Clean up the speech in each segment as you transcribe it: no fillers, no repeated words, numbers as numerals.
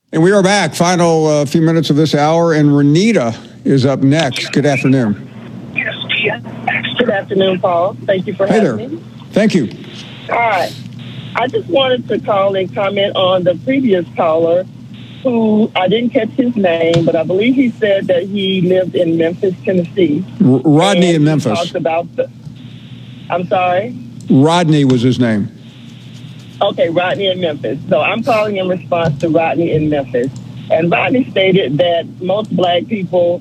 And we are back. Final few minutes of this hour, and Renita is up next. Good afternoon. Good afternoon, Paul. Thank you for having me. Thank you. All right. I just wanted to call and comment on the previous caller who I didn't catch his name, but I believe he said that he lived in Memphis, Tennessee. Rodney in Memphis. Talked about I'm sorry? Rodney was his name. Okay, Rodney in Memphis. So I'm calling in response to Rodney in Memphis. And Rodney stated that most black people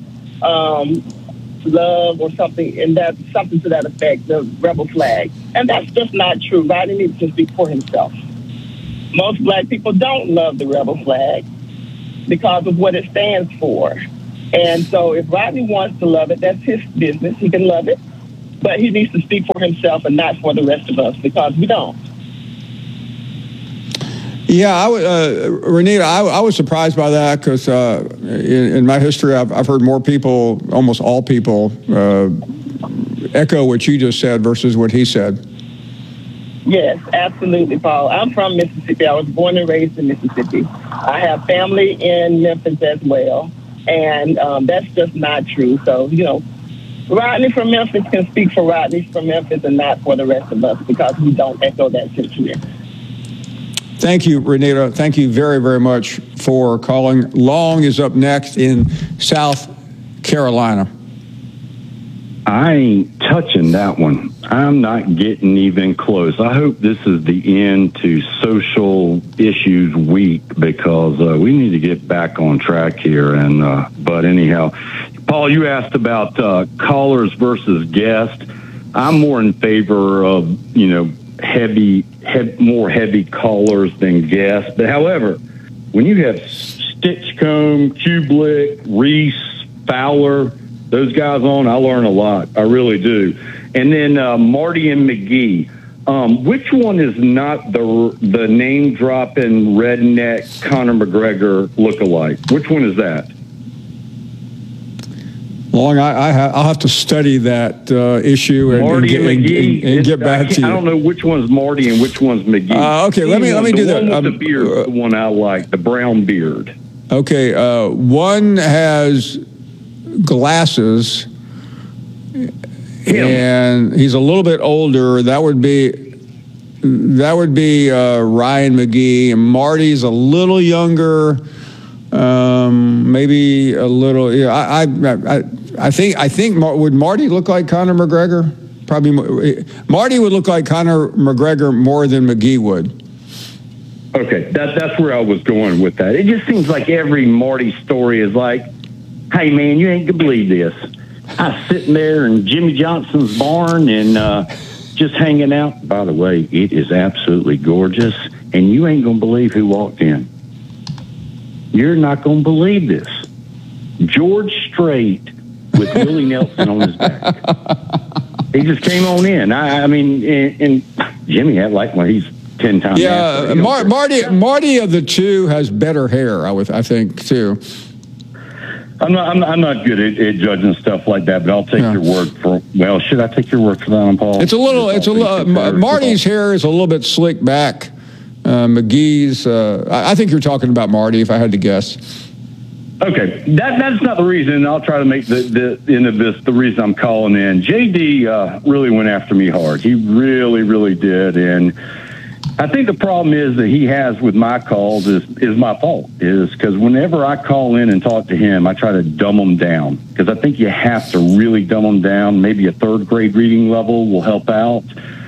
love or something, and that's something to that effect, the rebel flag. And that's just not true. Rodney needs to speak for himself. Most black people don't love the rebel flag because of what it stands for. And so if Rodney wants to love it, that's his business. He can love it. But he needs to speak for himself and not for the rest of us, because we don't. Yeah, Renita, I was surprised by that because in my history, I've heard more people, almost all people, echo what you just said versus what he said. Yes, absolutely, Paul. I'm from Mississippi. I was born and raised in Mississippi. I have family in Memphis as well, and that's just not true. So, Rodney from Memphis can speak for Rodney from Memphis and not for the rest of us, because we don't echo that sentiment. Thank you, Renita. Thank you very, very much for calling. Long is up next in South Carolina. I ain't touching that one. I'm not getting even close. I hope this is the end to Social Issues Week, because we need to get back on track here. But anyhow, Paul, you asked about callers versus guests. I'm more in favor of, more heavy callers than guests. But however, when you have Stitchcomb, Kublik, Reese, Fowler, those guys on, I learn a lot. I really do. And then Marty and McGee. Which one is not the name dropping redneck Conor McGregor lookalike? Which one is that? Long, I'll have to study that issue and get back to you. I don't know which one's Marty and which one's McGee. Okay, let me do that. The one with the beard, the one I like, the brown beard. Okay, one has glasses, and he's a little bit older. That would be Ryan McGee, and Marty's a little younger. Maybe a little. Yeah, I think would Marty look like Conor McGregor? Probably. Marty would look like Conor McGregor more than McGee would. Okay, that's where I was going with that. It just seems like every Marty story is like, "Hey man, you ain't gonna believe this. I was sitting there in Jimmy Johnson's barn and just hanging out. By the way, it is absolutely gorgeous, and you ain't gonna believe who walked in. You're not gonna believe this. George Strait with Willie Nelson on his back. He just came on in. I mean, and Jimmy had he's 10 times. Yeah, Marty of the two has better hair. I think too. I'm not good at judging stuff like that, but I'll take your word for. Well, should I take your word for that, Paul? It's a little. Marty's hair is a little bit slick back. McGee's. I think you're talking about Marty, if I had to guess. Okay, that's not the reason. I'll try to make the end of this the reason I'm calling in. JD really went after me hard. He really, really did, and I think the problem is that he has with my calls is my fault. Is because whenever I call in and talk to him, I try to dumb them down, because I think you have to really dumb them down. Maybe a third grade reading level will help out.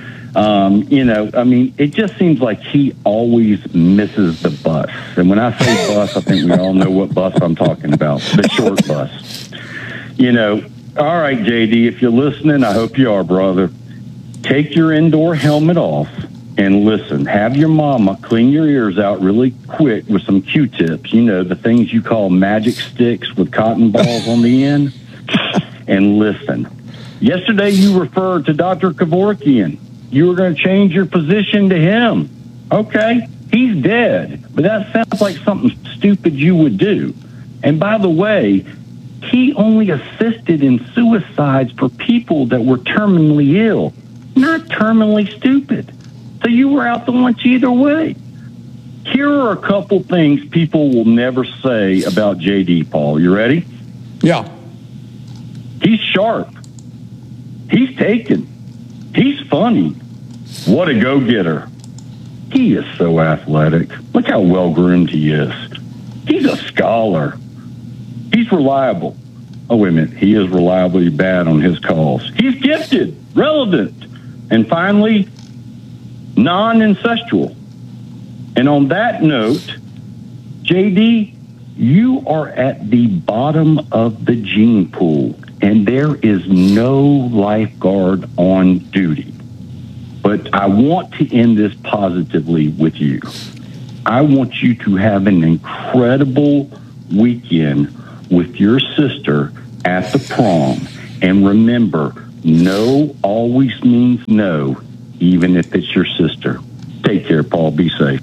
It just seems like he always misses the bus. And when I say bus, I think we all know what bus I'm talking about, the short bus. All right, JD, if you're listening, I hope you are, brother. Take your indoor helmet off and listen. Have your mama clean your ears out really quick with some Q-tips, the things you call magic sticks with cotton balls on the end, and listen. Yesterday, you referred to Dr. Kevorkian. You were going to change your position to him. Okay, he's dead, but that sounds like something stupid you would do. And by the way, he only assisted in suicides for people that were terminally ill, not terminally stupid. So you were out to lunch either way. Here are a couple things people will never say about JD, Paul. You ready? Yeah. He's sharp. He's taken. He's funny. What a go-getter. He is so athletic. Look how well-groomed he is. He's a scholar. He's reliable. Oh, wait a minute. He is reliably bad on his calls. He's gifted, relevant, and finally, non-incestual. And on that note, JD, you are at the bottom of the gene pool, and there is no lifeguard on duty. But I want to end this positively with you. I want you to have an incredible weekend with your sister at the prom. And remember, no always means no, even if it's your sister. Take care, Paul. Be safe.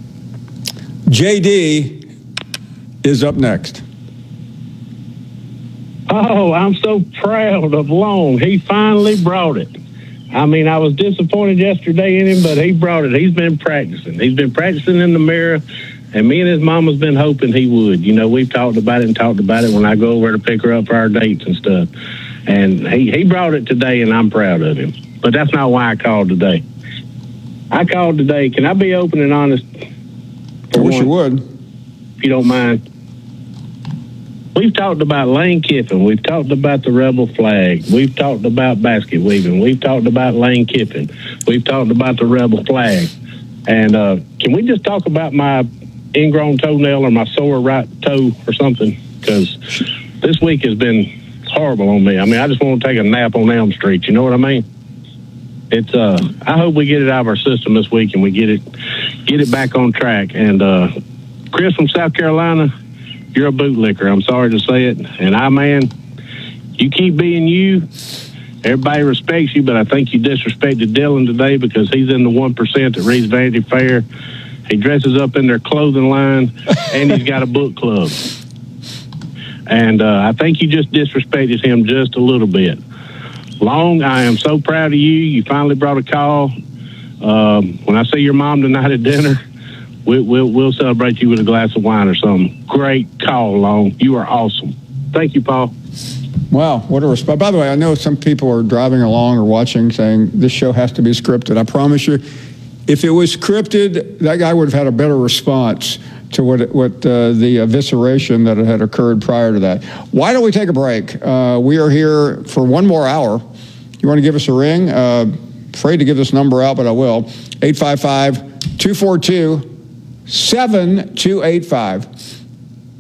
JD is up next. Oh, I'm so proud of Long. He finally brought it. I mean, I was disappointed yesterday in him, but he brought it. He's been practicing. He's been practicing in the mirror, and me and his mama's been hoping he would. You know, we've talked about it when I go over to pick her up for our dates and stuff. And he brought it today, and I'm proud of him. But that's not why I called today. I called today. Can I be open and honest? I wish you would. If you don't mind. We've talked about Lane Kiffin. We've talked about the rebel flag. We've talked about basket weaving. We've talked about Lane Kiffin. We've talked about the rebel flag. And can we just talk about my ingrown toenail or my sore right toe or something? Because this week has been horrible on me. I mean, I just want to take a nap on Elm Street. You know what I mean? It's I hope we get it out of our system this week and we get it back on track. And Chris from South Carolina, you're a bootlicker. I'm sorry to say it. And man, you keep being you. Everybody respects you, but I think you disrespected Dylan today because he's in the 1% that reads Vanity Fair. He dresses up in their clothing line, and he's got a book club. And I think you just disrespected him just a little bit. Long, I am so proud of you. You finally brought a call. When I see your mom tonight at dinner, we'll celebrate you with a glass of wine or something. Great call, Long. You are awesome. Thank you, Paul. Wow, what a respect. By the way, I know some people are driving along or watching saying this show has to be scripted. I promise you, if it was scripted, that guy would have had a better response to what the evisceration that had occurred prior to that. Why don't we take a break? We are here for one more hour. You want to give us a ring? Afraid to give this number out, but I will. 855-242-7285.